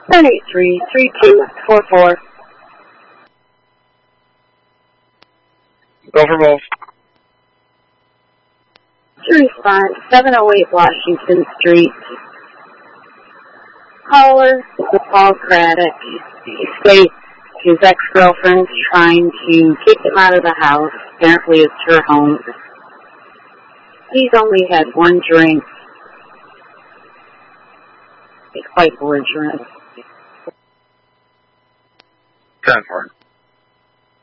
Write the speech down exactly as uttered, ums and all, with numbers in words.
nine eight three, three two four four. Go for both. To respond, seven oh eight Washington Street. Caller is Paul Craddock. He states his ex-girlfriend's trying to kick him out of the house. Apparently it's her home. He's only had one drink. He's quite belligerent. ten four.